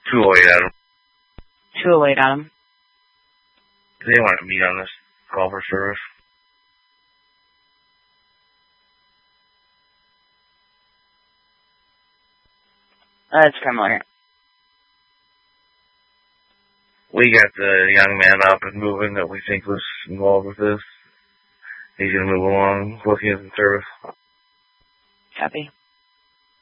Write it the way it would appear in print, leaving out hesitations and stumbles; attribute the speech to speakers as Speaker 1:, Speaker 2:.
Speaker 1: 208 Adam.
Speaker 2: 208 Adam.
Speaker 1: They want to meet on this call for service.
Speaker 2: It's criminal here.
Speaker 1: We got the young man up and moving that we think was involved with this. He's going to move along, looking at the service.
Speaker 2: Copy.